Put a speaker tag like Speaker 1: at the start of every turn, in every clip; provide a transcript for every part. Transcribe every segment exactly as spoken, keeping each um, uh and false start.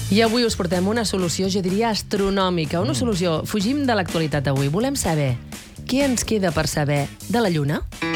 Speaker 1: I avui us portem una solució, jo diria, astronòmica. Una solució. Fugim de l'actualitat avui. Volem saber què ens queda per saber de la Lluna.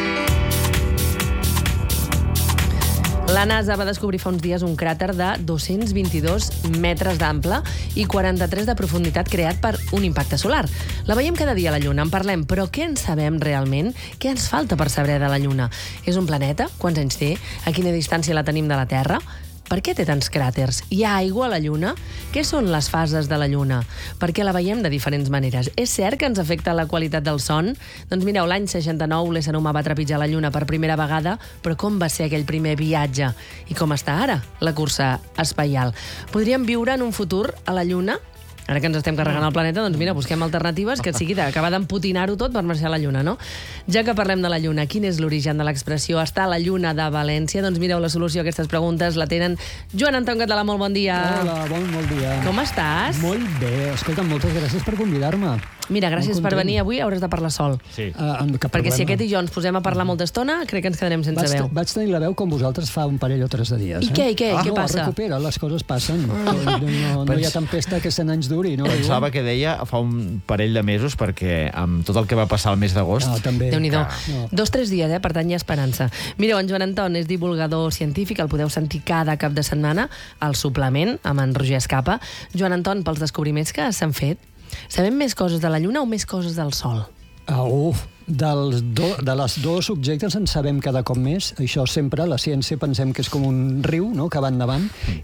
Speaker 1: La NASA va descobrir fa uns dies un cràter de dos-cents vint-i-dos metres d'ample i quaranta-tres de profunditat creat per un impacte solar. La veiem cada dia a la Lluna, en parlem, però què en sabem realment? Què ens falta per saber de la Lluna? És un planeta? Quants anys té? A quina distància la tenim de la Terra? Per què té tants cràters? Hi ha aigua a la Lluna? Què són les fases de la Lluna? Per què la veiem de diferents maneres? És cert que ens afecta la qualitat del son? Doncs mireu, l'any seixanta-nou l'ésser humà va trepitjar la Lluna per primera vegada, però com va ser aquell primer viatge? I com està ara la cursa espacial? Podríem viure en un futur a la Lluna? Ara que ens estem carregant el planeta, doncs mira, busquem alternatives que sigui d'acabar d'emputinar-ho tot per marxar a la Lluna, no? Ja que parlem de la Lluna, quin és l'origen de l'expressió "està a la Lluna de València"? Doncs mireu, la solució a aquestes preguntes la tenen Joan Anton Català, molt bon dia.
Speaker 2: Hola, bon, bon dia.
Speaker 1: Com estàs?
Speaker 2: Molt bé. Escolta, moltes gràcies per convidar-me.
Speaker 1: Mira, gràcies per venir avui, hauràs de parlar sol.
Speaker 2: Sí. Uh,
Speaker 1: Perquè si aquest i jo ens posem a parlar molta estona, crec que ens quedarem sense
Speaker 2: vaig,
Speaker 1: veu.
Speaker 2: Vaig tenir la veu com vosaltres fa un parell o tres de dies.
Speaker 1: I
Speaker 2: eh?
Speaker 1: què, i què?
Speaker 2: Ah,
Speaker 1: què
Speaker 2: no,
Speaker 1: passa?
Speaker 2: recupera, les coses passen. No, no, no hi ha tempesta que cent anys duri, no?
Speaker 3: Pensava que deia fa un parell de mesos, perquè amb tot el que va passar el mes d'agost...
Speaker 2: No, també.
Speaker 1: Déu-n'hi-do.
Speaker 2: No.
Speaker 1: Dos, tres dies, eh? Per tant, hi ha esperança. Mireu, en Joan Anton és divulgador científic, el podeu sentir cada cap de setmana al suplement amb en Roger Escapa. Joan Anton, pels descobriments que s'han fet, sabem més coses de la Lluna o més coses del Sol?
Speaker 2: Ah, uf, dels do, de les dos objectes en sabem cada cop més. Això sempre, la ciència, pensem que és com un riu, no?, que va endavant,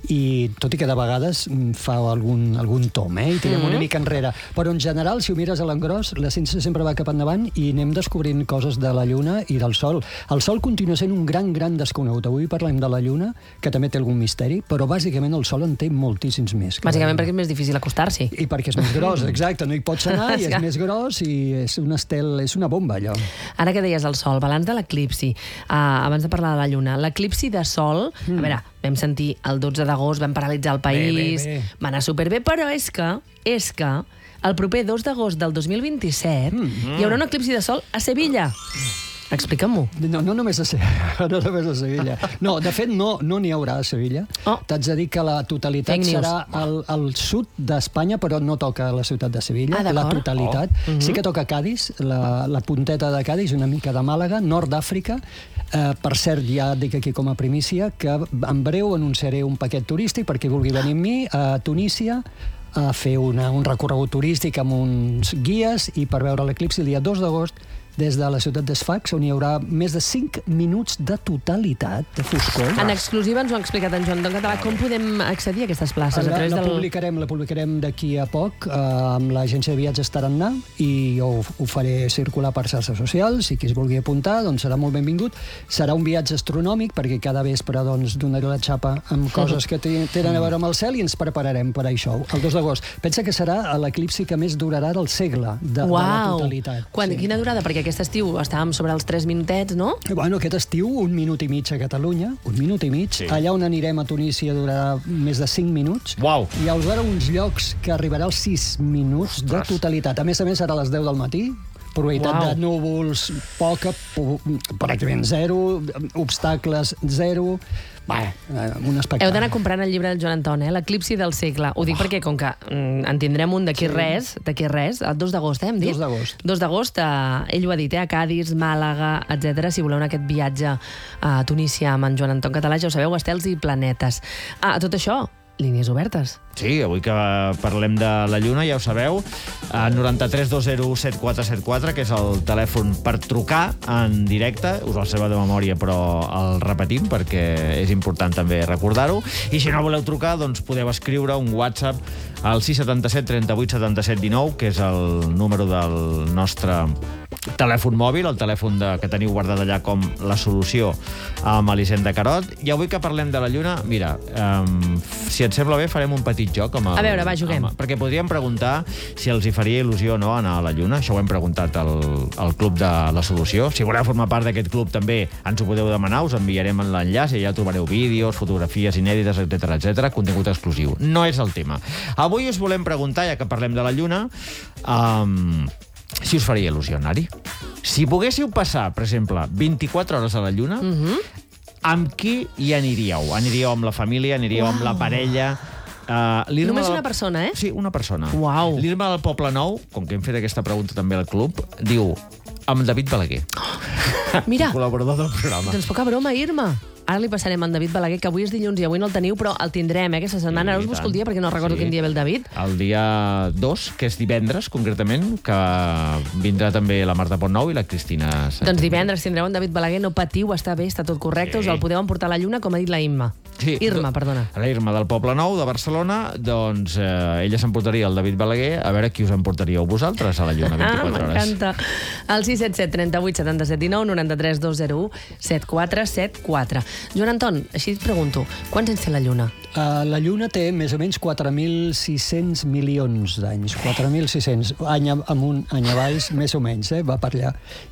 Speaker 2: i tot i que de vegades fa algun, algun tom, eh?, i tirem mm-hmm. una mica enrere. Però en general, si ho mires a l'engròs, la ciència sempre va cap endavant i anem descobrint coses de la Lluna i del Sol. El Sol continua sent un gran, gran desconegut. Avui parlem de la Lluna, que també té algun misteri, però bàsicament el Sol en té moltíssims més.
Speaker 1: Bàsicament perquè és més difícil acostar-s'hi.
Speaker 2: I perquè és més gros, exacte. No hi pots anar i és més gros i és un estel, és una bomba, allò.
Speaker 1: Ara que deies el Sol, balanç de l'eclipsi, uh, abans de parlar de la Lluna, l'eclipsi de Sol, mm. a veure, vam sentir el dotze d'agost, vam paralitzar el país, bé, bé, bé. va anar superbé, però és que, és que el proper dos d'agost del dos mil vint-i-set mm. hi haurà un eclipsi de Sol a Sevilla. Explica'm-ho.
Speaker 2: No, no només a Sevilla. No només a Sevilla. No, de fet, no no n'hi haurà a Sevilla. Oh. T'haig de dir que la totalitat serà al, al sud d'Espanya, però no toca la ciutat de Sevilla.
Speaker 1: Ah,
Speaker 2: la totalitat. Oh.
Speaker 1: Uh-huh.
Speaker 2: Sí que toca Cadis, la, la punteta de Cadis, una mica de Màlaga, nord d'Àfrica. Eh, per cert, ja dic aquí com a primícia que en breu anunciaré un paquet turístic perquè vulgui venir amb mi a Tunísia a fer una, un recorregut turístic amb uns guies i per veure l'eclipsi el dia dos d'agost des de la ciutat d'Esfax, on hi haurà més de cinc minuts de totalitat de foscor.
Speaker 1: En exclusiva ens ho ha explicat en Joan Anton Català. Com podem accedir a aquestes places?
Speaker 2: La,
Speaker 1: a través
Speaker 2: la,
Speaker 1: del...
Speaker 2: publicarem, la publicarem d'aquí a poc eh, amb l'agència de viatges Tarannà i jo ho, ho faré circular per xarxes socials i qui es vulgui apuntar doncs serà molt benvingut. Serà un viatge astronòmic perquè cada vespre doncs, donaré la xapa amb coses que tenen a veure amb el cel i ens prepararem per això, el dos d'agost. Pensa que serà l'eclipsi que més durarà del segle de, de la totalitat.
Speaker 1: Quan, sí. Quina durada? Perquè aquest estiu estàvem sobre els tres minutets, no?
Speaker 2: Bueno, aquest estiu, un minut i mig a Catalunya, un minut i mig. Sí. Allà on anirem a Tunísia durarà més de cinc minuts.
Speaker 3: Uau!
Speaker 2: Hi haurà uns llocs que arribarà als sis minuts Ostres. de totalitat. A més a més, serà a les deu del matí, probabilitat Uau. de núvols poca, pràcticament zero, obstacles zero. Va, un espectacle.
Speaker 1: Heu d'anar comprant el llibre del Joan Anton, eh? L'eclipsi del segle. Ho dic oh. perquè, com que mm, en tindrem un d'aquí sí. res, d'aquí res, el dos d'agost, eh, hem dit?
Speaker 2: dos d'agost.
Speaker 1: dos d'agost, eh, ell ho ha dit, eh? A Cadis, Màlaga, etcètera. Si voleu anar aquest viatge a Tunísia amb en Joan Anton Català, ja ho sabeu, estels i planetes. Ah, tot això, línies obertes.
Speaker 3: Sí, avui que parlem de la Lluna, ja ho sabeu, noranta-tres dos zero u set quatre set quatre, que és el telèfon per trucar en directe. Us el sabeu de memòria, però el repetim perquè és important també recordar-ho. I si no voleu trucar, doncs podeu escriure un WhatsApp al sis setanta set trenta vuit setanta set dinou, que és el número del nostre telèfon mòbil, el telèfon de, que teniu guardat allà com la solució amb Elisenda Carot. I avui que parlem de la Lluna, mira, um, si et sembla bé, farem un petit joc amb el,
Speaker 1: a veure, va, juguem.
Speaker 3: Amb, perquè podríem preguntar si els hi faria il·lusió o no anar a la Lluna. Això ho hem preguntat al, al Club de la Solució. Si voleu formar part d'aquest club també ens ho podeu demanar, us enviarem l'enllaç i allà trobareu vídeos, fotografies inèdites, etcètera, etcètera, contingut exclusiu. No és el tema. Avui us volem preguntar, ja que parlem de la Lluna, um, si us faria il·lusió anar-hi. Si poguéssiu passar, per exemple, vint-i-quatre hores a la Lluna, mm-hmm. amb qui hi aniríeu? Aniríeu amb la família, aniríeu wow. amb la parella... Uh,
Speaker 1: Només
Speaker 3: del...
Speaker 1: una persona, eh?
Speaker 3: Sí, una persona.
Speaker 1: Uau.
Speaker 3: L'Irma del Poble Nou, com que hem fet aquesta pregunta també al club, diu amb David Balaguer.
Speaker 1: Mira.
Speaker 3: Col·laborador del programa.
Speaker 1: Doncs poca broma, Irma. Ara li passarem a en David Balaguer, que avui és dilluns i avui no el teniu, però el tindrem eh, aquesta setmana. Ara us busco el dia perquè no recordo
Speaker 3: Sí.
Speaker 1: quin dia ve el David.
Speaker 3: El dia dos, que és divendres, concretament, que vindrà també la Marta Pontnou i la Cristina Sánchez.
Speaker 1: Doncs divendres tindreu en David Balaguer, no patiu, està bé, està tot correcte,
Speaker 3: Sí.
Speaker 1: us el podeu emportar a la lluna, com ha dit la Imma.
Speaker 3: Sí,
Speaker 1: Irma, perdona.
Speaker 3: La Irma del Poble Nou, de Barcelona, doncs eh, ella s'emportaria el David Balaguer, a veure qui us emportaríeu vosaltres a la lluna vint-i-quatre
Speaker 1: ah,
Speaker 3: hores.
Speaker 1: m'encanta. El sis set set, trenta-vuit, setanta-set, dinou, noranta-tres, dos zero u, setanta quatre setanta quatre. Joan Anton, així et pregunto, quants anys té la lluna?
Speaker 2: Uh, la Lluna té més o menys quatre mil sis-cents milions d'anys. quatre mil sis-cents, any amunt, any avall, més o menys, eh? Va per allà.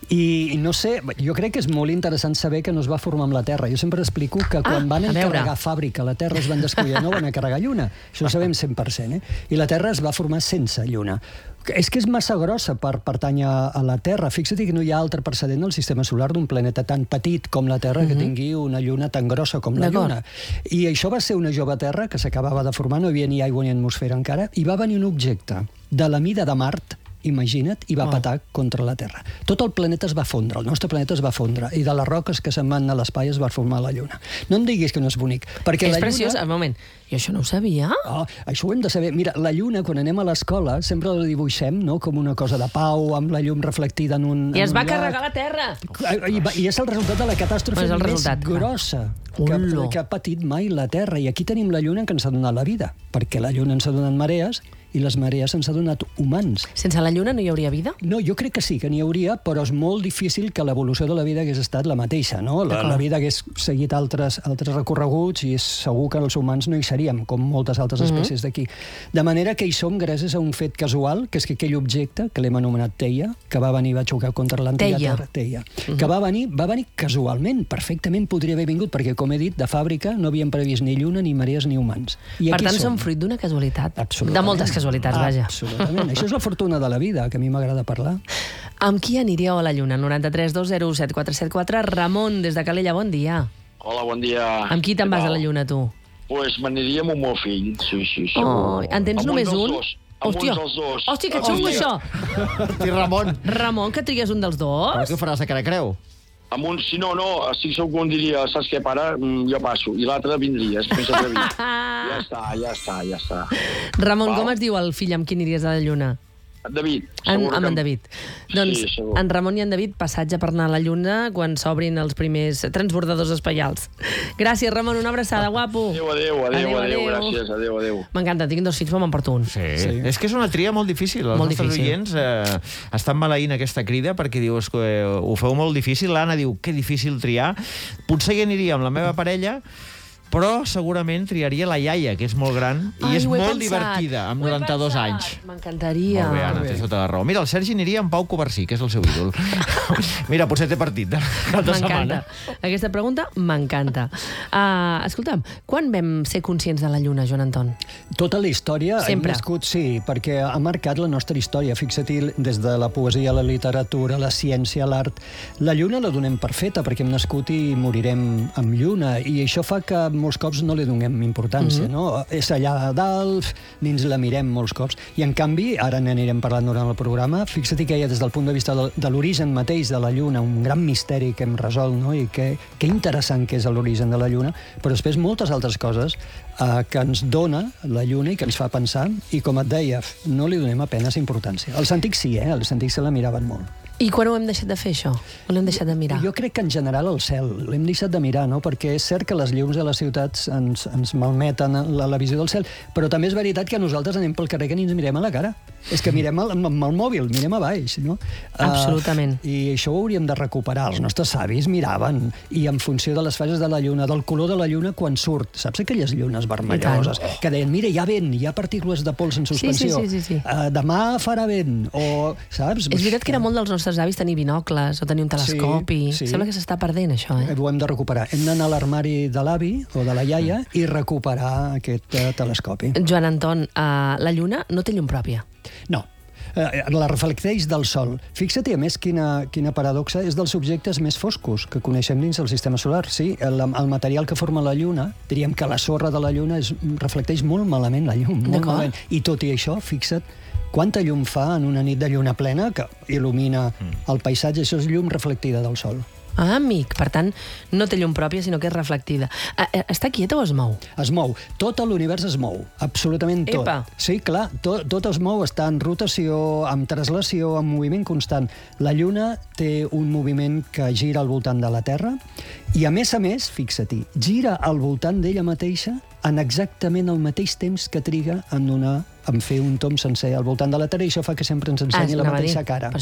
Speaker 2: I no sé, jo crec que és molt interessant saber que no es va formar amb la Terra. Jo sempre explico que quan
Speaker 1: Ah,
Speaker 2: van
Speaker 1: a veure.
Speaker 2: encarregar fàbrica a la Terra es van descuidar, no van encarregar Lluna. Això ho sabem cent per cent, eh? I la Terra es va formar sense Lluna. És que és massa grossa per pertànyer a la Terra. Fixa't que no hi ha altre precedent al sistema solar d'un planeta tan petit com la Terra que tingui una lluna tan grossa com la
Speaker 1: D'acord.
Speaker 2: Lluna. I això va ser una jove Terra que s'acabava de formar, no hi havia ni aigua ni atmosfera encara, i va venir un objecte de la mida de Mart, imagina't, i va
Speaker 1: Oh.
Speaker 2: petar contra la Terra. Tot el planeta es va fondre, el nostre planeta es va fondre, i de les roques que se'n van a l'espai es va formar la Lluna. No em diguis que no és bonic, perquè
Speaker 1: És
Speaker 2: la
Speaker 1: preciós,
Speaker 2: Lluna...
Speaker 1: un moment, jo això no ho sabia.
Speaker 2: Oh, això ho hem de saber. Mira, la lluna, quan anem a l'escola, sempre la dibuixem, no?, com una cosa de pau, amb la llum reflectida en un...
Speaker 1: I
Speaker 2: en
Speaker 1: es
Speaker 2: un
Speaker 1: va
Speaker 2: llac.
Speaker 1: carregar la Terra.
Speaker 2: I, va- I és el resultat de la catàstrofe
Speaker 1: És el
Speaker 2: més
Speaker 1: resultat, clar.
Speaker 2: grossa que,
Speaker 1: Olo.
Speaker 2: que ha patit mai la Terra. I aquí tenim la lluna que ens ha donat la vida, perquè la lluna ens ha donat marees i les marees ens ha donat humans.
Speaker 1: Sense la lluna no hi hauria vida?
Speaker 2: No, jo crec que sí, que n'hi hauria, però és molt difícil que l'evolució de la vida hagués estat la mateixa, no? La,
Speaker 1: D'acord.
Speaker 2: la vida hagués seguit altres, altres recorreguts i és segur que els humans no hi seríem, com moltes altres
Speaker 1: Mhm.
Speaker 2: espècies d'aquí. De manera que hi som gràcies a un fet casual, que és que aquell objecte, que l'hem anomenat Teia, que va venir i va xocar contra l'antiga
Speaker 1: Teia.
Speaker 2: Terra, Teia, que va venir, va venir casualment, perfectament podria haver vingut, perquè, com he dit, de fàbrica no havíem previst ni lluna, ni marees, ni humans. I
Speaker 1: Per
Speaker 2: aquí
Speaker 1: tant,
Speaker 2: som.
Speaker 1: som fruit d'una casualitat.
Speaker 2: Absolutament.
Speaker 1: De moltes casualitats, vaja.
Speaker 2: Absolutament. Això és la fortuna de la vida, que a mi m'agrada parlar.
Speaker 1: Amb qui aniríeu a la lluna? noranta-tres dos zero u setanta quatre setanta quatre. Ramon, des de Calella, bon dia.
Speaker 4: Hola, bon dia.
Speaker 1: Amb qui te'n
Speaker 4: Què
Speaker 1: vas a
Speaker 4: tal?
Speaker 1: la lluna, tu?
Speaker 4: Pues m'aniria amb el meu fill, sí, sí, sí.
Speaker 1: Oh, en tens
Speaker 4: Amb
Speaker 1: només
Speaker 4: un?
Speaker 1: un?
Speaker 4: Dels dos. Amb
Speaker 1: Hòstia.
Speaker 4: un dels dos.
Speaker 1: Hòstia, que
Speaker 4: Amb
Speaker 1: xungo,
Speaker 4: un-
Speaker 1: això!
Speaker 3: I Ramon,
Speaker 1: Ramon, que tries un dels dos?
Speaker 3: però què ho faràs de cara a creu?
Speaker 4: Amb un, si no, no, si sóc un diria, saps què, pare? Mm, jo passo. I l'altre vindria, és més atrevit. Ja està, ja està, ja està.
Speaker 1: Ramon,
Speaker 4: Val.
Speaker 1: com es diu el fill amb qui aniries a la lluna?
Speaker 4: David,
Speaker 1: En,
Speaker 4: segur
Speaker 1: amb
Speaker 4: que...
Speaker 1: en David. Doncs
Speaker 4: Sí, segur.
Speaker 1: en Ramon i en David, passatge per anar a la lluna quan s'obrin els primers transbordadors espaials. Gràcies, Ramon, una abraçada, guapo.
Speaker 4: Adéu, adéu, adéu,
Speaker 1: Adéu,
Speaker 4: adéu,
Speaker 1: adéu.
Speaker 4: gràcies, adéu, adéu.
Speaker 1: M'encanta, tinc dos fills, però m'emporto un.
Speaker 3: Sí.
Speaker 2: Sí.
Speaker 3: És que és una tria molt difícil. Els
Speaker 1: Molt
Speaker 3: nostres
Speaker 1: difícil.
Speaker 3: oients eh, estan maleint aquesta crida perquè diu és que eh, ho feu molt difícil. L'Anna diu que difícil triar. Potser hi aniria amb la meva parella, però segurament triaria la iaia, que és molt gran i
Speaker 1: Ai,
Speaker 3: és
Speaker 1: ho he
Speaker 3: molt
Speaker 1: pensat,
Speaker 3: divertida, amb
Speaker 1: ho he
Speaker 3: noranta-dos
Speaker 1: pensat.
Speaker 3: anys.
Speaker 1: M'encantaria.
Speaker 3: Molt bé, Anna, tens tota la raó. Mira, el Sergi aniria amb Pau Covarsí, que és el seu ídol. Mira, potser té partit de cap de setmana.
Speaker 1: M'encanta. Aquesta pregunta m'encanta. Uh, escolta'm, quan vam ser conscients de la lluna, Joan Anton?
Speaker 2: Tota la història
Speaker 1: Sempre.
Speaker 2: hem nascut, sí, perquè ha marcat la nostra història. Fixa't-hi, des de la poesia, la literatura, la ciència, l'art... La lluna la donem per feta, perquè hem nascut i morirem amb lluna, i això fa que molts cops no li donem importància, no? És allà a dalt, ni ens la mirem molts cops. I, en canvi, ara n'anirem parlant durant el programa, fixa't que hi ha, des del punt de vista de, de l'origen mateix de la lluna, un gran misteri que hem resolt, no? I que, que interessant que és l'origen de la lluna, però després moltes altres coses eh, que ens dona la lluna i que ens fa pensar, i com et deia, no li donem apenes importància. Els antics sí, eh? Els antics se la miraven molt.
Speaker 1: I quan ho hem deixat de fer, això? O l'hem deixat de mirar?
Speaker 2: Jo crec que en general el cel l'hem deixat de mirar, no? Perquè és cert que les llums de les ciutats ens, ens malmeten la, la visió del cel, però també és veritat que nosaltres anem pel carrer que ni ens mirem a la cara. És que mirem el, amb el mòbil, mirem a baix, no?
Speaker 1: Absolutament.
Speaker 2: Uh, I això ho hauríem de recuperar. Els nostres savis miraven, i en funció de les fases de la lluna, del color de la lluna quan surt. Saps aquelles llunes vermelloses? Que deien, mira, hi ha vent, hi ha partícules de pols en suspensió.
Speaker 1: Sí, sí, sí, sí, sí.
Speaker 2: Uh, demà farà vent, o... Saps?
Speaker 1: És veritat que era molt dels nostres avis tenir binocles o tenir un telescopi.
Speaker 2: Sí, sí.
Speaker 1: Sembla que s'està perdent, això, eh?
Speaker 2: Ho hem de recuperar. Hem d'anar a l'armari de l'avi o de la iaia i recuperar aquest uh, telescopi.
Speaker 1: Joan Anton, uh, la lluna no té llum pròpia.
Speaker 2: No. Eh, la reflecteix del Sol. Fixa't, a més, quina, quina paradoxa, és dels objectes més foscos que coneixem dins del sistema solar. Sí, el, el material que forma la Lluna, diríem que la sorra de la Lluna és, reflecteix molt malament la llum, molt malament. I tot i això, fixa't, quanta llum fa en una nit de lluna plena que il·lumina el paisatge. Això és llum reflectida del Sol.
Speaker 1: Ah, amic, per tant, no té llum pròpia, sinó que és reflectida. Està quieta o es mou?
Speaker 2: Es mou. Tot l'univers es mou, absolutament tot.
Speaker 1: Epa.
Speaker 2: Sí, clar, tot, tot es mou, està en rotació, en translació, en moviment constant. La Lluna té un moviment que gira al voltant de la Terra i, a més a més, fixa-t'hi, gira al voltant d'ella mateixa en exactament el mateix temps que triga en donar en fer un tomb sencer al voltant de la Terra, i això fa que sempre ens ensenyi
Speaker 1: Ah,
Speaker 2: la
Speaker 1: anava a
Speaker 2: mateixa
Speaker 1: dir.
Speaker 2: cara.
Speaker 1: Per